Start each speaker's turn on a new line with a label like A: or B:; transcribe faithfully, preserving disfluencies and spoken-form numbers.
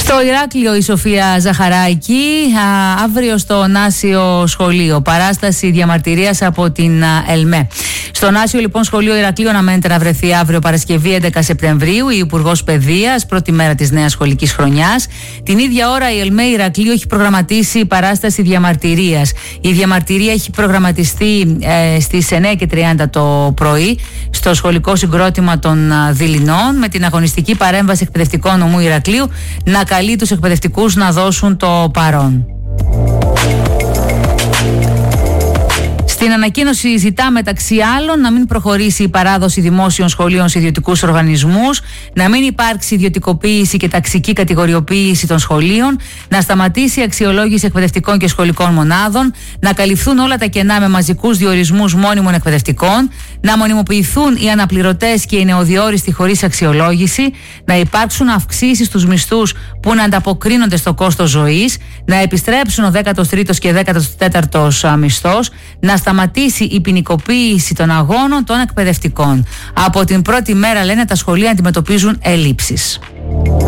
A: Στο Ηράκλειο η Σοφία Ζαχαράικη, α, αύριο στο Νάσιο Σχολείο, παράσταση διαμαρτυρίας από την α, ΕΛΜΕ. Στο Νάσιο λοιπόν Σχολείο Ηρακλείου αναμένεται να βρεθεί αύριο Παρασκευή έντεκα Σεπτεμβρίου η Υπουργός Παιδείας, πρώτη μέρα της νέας σχολικής χρονιάς. Την ίδια ώρα η ΕΛΜΕ Ηρακλείου έχει προγραμματίσει παράσταση διαμαρτυρίας. Η διαμαρτυρία έχει προγραμματιστεί ε, στις εννιά και τριάντα το πρωί στο σχολικό συγκρότημα των α, Δειλινών, με την αγωνιστική παρέμβαση εκπαιδευτικών νομού Ηρακλείου να καλεί τους εκπαιδευτικούς να δώσουν το παρόν. Στην ανακοίνωση ζητά μεταξύ άλλων να μην προχωρήσει η παράδοση δημόσιων σχολείων σε ιδιωτικούς οργανισμούς, να μην υπάρξει ιδιωτικοποίηση και ταξική κατηγοριοποίηση των σχολείων, να σταματήσει η αξιολόγηση εκπαιδευτικών και σχολικών μονάδων, να καλυφθούν όλα τα κενά με μαζικούς διορισμούς μόνιμων εκπαιδευτικών, να μονιμοποιηθούν οι αναπληρωτές και οι νεοδιόριστοι χωρίς αξιολόγηση, να υπάρξουν αυξήσεις στους μισθούς που να ανταποκρίνονται στο κόστος ζωής, να επιστρέψουν ο δέκατος τρίτος και δέκατος τέταρτος μισθός, να σταματήσει η ποινικοποίηση των αγώνων των εκπαιδευτικών. Από την πρώτη μέρα, λένε, τα σχολεία αντιμετωπίζουν ελλείψεις.